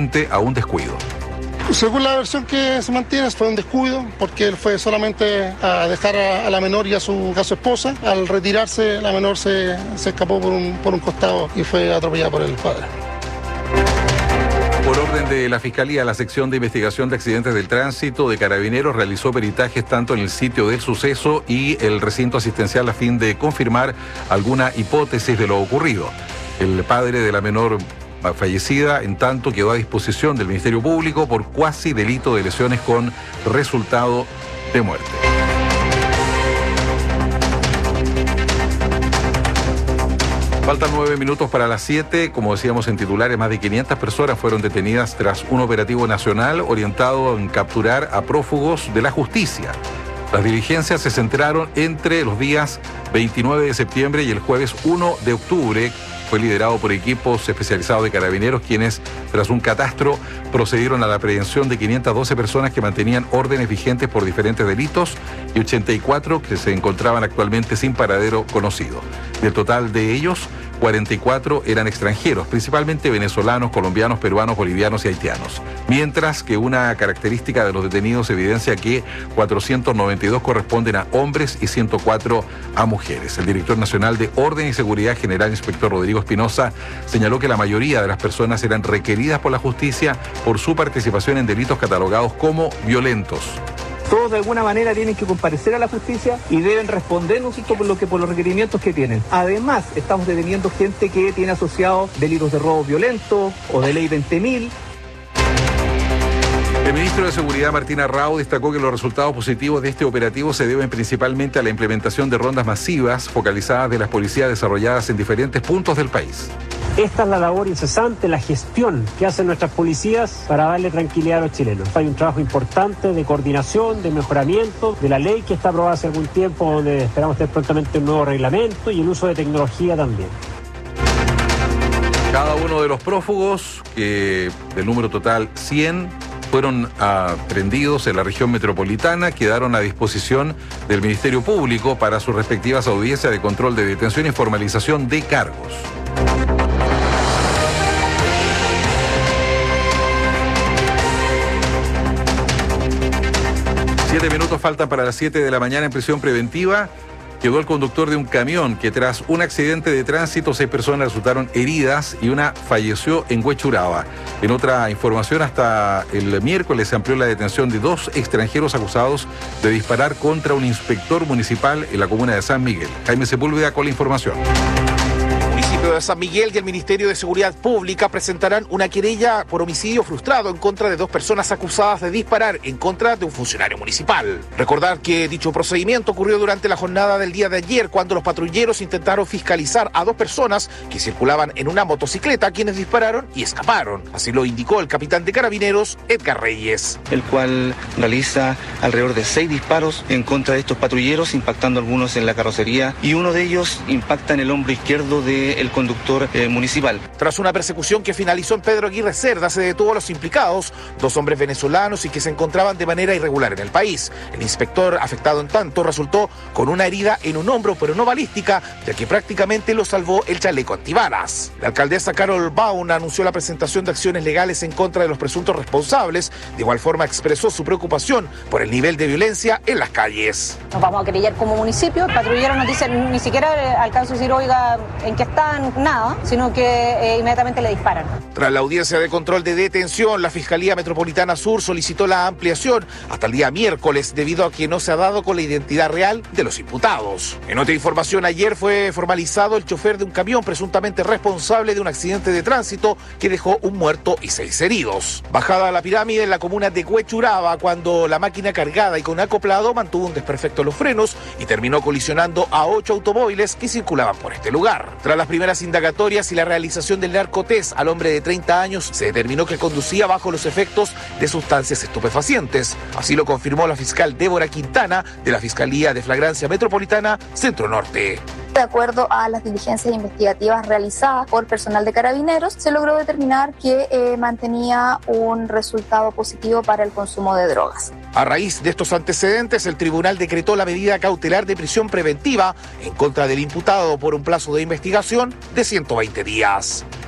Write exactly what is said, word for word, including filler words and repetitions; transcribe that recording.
frente a un descuido. Según la versión que se mantiene, fue un descuido porque él fue solamente a dejar a, a la menor y a su, a su esposa. Al retirarse, la menor se, se escapó por un, por un costado y fue atropellada por el padre. Por orden de la Fiscalía, la sección de investigación de accidentes del tránsito de Carabineros realizó peritajes tanto en el sitio del suceso y el recinto asistencial a fin de confirmar alguna hipótesis de lo ocurrido. El padre de la menor fallecida, en tanto, quedó a disposición del Ministerio Público por cuasi delito de lesiones con resultado de muerte. Faltan nueve minutos para las siete. Como decíamos en titulares, más de quinientas personas fueron detenidas tras un operativo nacional orientado en capturar a prófugos de la justicia. Las diligencias se centraron entre los días veintinueve de septiembre y el jueves uno de octubre. Fue liderado por equipos especializados de Carabineros, quienes, tras un catastro, procedieron a la aprehensión de quinientas doce personas que mantenían órdenes vigentes por diferentes delitos y ochenta y cuatro que se encontraban actualmente sin paradero conocido. Del total de ellos, cuarenta y cuatro eran extranjeros, principalmente venezolanos, colombianos, peruanos, bolivianos y haitianos. Mientras que una característica de los detenidos evidencia que cuatrocientos noventa y dos corresponden a hombres y ciento cuatro a mujeres. El director nacional de Orden y Seguridad, general inspector Rodrigo Espinosa, señaló que la mayoría de las personas eran requeridas por la justicia por su participación en delitos catalogados como violentos. Todos de alguna manera tienen que comparecer a la justicia y deben responder, ¿no es cierto?, por lo que por los requerimientos que tienen. Además, estamos deteniendo gente que tiene asociados delitos de robo violento o de ley veinte mil. El ministro de Seguridad, Martín Arrau, destacó que los resultados positivos de este operativo se deben principalmente a la implementación de rondas masivas focalizadas de las policías desarrolladas en diferentes puntos del país. Esta es la labor incesante, la gestión que hacen nuestras policías para darle tranquilidad a los chilenos. Hay un trabajo importante de coordinación, de mejoramiento de la ley que está aprobada hace algún tiempo, donde esperamos tener prontamente un nuevo reglamento y el uso de tecnología también. Cada uno de los prófugos, que del número total cien, fueron aprehendidos en la región metropolitana, quedaron a disposición del Ministerio Público para sus respectivas audiencias de control de detención y formalización de cargos. Siete minutos faltan para las siete de la mañana. En prisión preventiva quedó el conductor de un camión que, tras un accidente de tránsito, seis personas resultaron heridas y una falleció en Huechuraba. En otra información, hasta el miércoles se amplió la detención de dos extranjeros acusados de disparar contra un inspector municipal en la comuna de San Miguel. Jaime Sepúlveda con la información. El municipio de San Miguel y el Ministerio de Seguridad Pública presentarán una querella por homicidio frustrado en contra de dos personas acusadas de disparar en contra de un funcionario municipal. Recordar que dicho procedimiento ocurrió durante la jornada del día de ayer, cuando los patrulleros intentaron fiscalizar a dos personas que circulaban en una motocicleta, quienes dispararon y escaparon. Así lo indicó el capitán de Carabineros, Edgar Reyes. El cual realiza alrededor de seis disparos en contra de estos patrulleros, impactando algunos en la carrocería, y uno de ellos impacta en el hombro izquierdo del conductor eh, municipal. Tras una persecución que finalizó en Pedro Aguirre Cerda, se detuvo a los implicados, dos hombres venezolanos y que se encontraban de manera irregular en el país. El inspector, afectado en tanto, resultó con una herida en un hombro, pero no balística, ya que prácticamente lo salvó el chaleco antibalas. La alcaldesa Carol Baum anunció la presentación de acciones legales en contra de los presuntos responsables. De igual forma expresó su preocupación por el nivel de violencia en las calles. Nos vamos a querellar como municipio. El patrullero nos dice, ni siquiera alcanzo a decir, oiga, ¿en qué están? Nada, sino que eh, inmediatamente le disparan. Tras la audiencia de control de detención, la Fiscalía Metropolitana Sur solicitó la ampliación hasta el día miércoles debido a que no se ha dado con la identidad real de los imputados. En otra información, ayer fue formalizado el chofer de un camión presuntamente responsable de un accidente de tránsito que dejó un muerto y seis heridos. Bajada a la pirámide en la comuna de Huechuraba, cuando la máquina cargada y con acoplado mantuvo un desperfecto en los frenos y terminó colisionando a ocho automóviles que circulaban por este lugar. Tras las primeras indagatorias y la realización del narcotest al hombre de treinta años, se determinó que conducía bajo los efectos de sustancias estupefacientes. Así lo confirmó la fiscal Débora Quintana de la Fiscalía de Flagrancia Metropolitana Centro Norte. De acuerdo a las diligencias investigativas realizadas por personal de Carabineros, se logró determinar que eh, mantenía un resultado positivo para el consumo de drogas. A raíz de estos antecedentes, el tribunal decretó la medida cautelar de prisión preventiva en contra del imputado por un plazo de investigación de ciento veinte días.